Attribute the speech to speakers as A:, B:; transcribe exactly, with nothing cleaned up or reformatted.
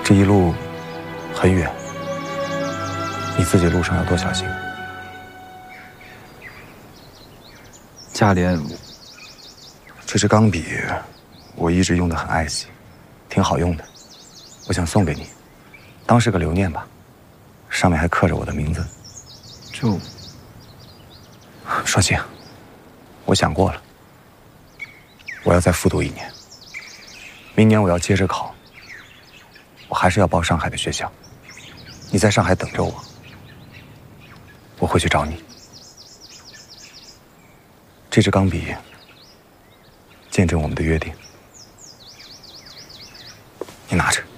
A: 这一路很远，你自己路上要多小心。
B: 价廉，
A: 这支钢笔我一直用得很爱惜，挺好用的，我想送给你，当是个留念吧。上面还刻着我的名字。
B: 就
A: 双星，我想过了，我要再复读一年，明年我要接着考，我还是要报上海的学校。你在上海等着我，我会去找你。这支钢笔见证我们的约定，你拿着。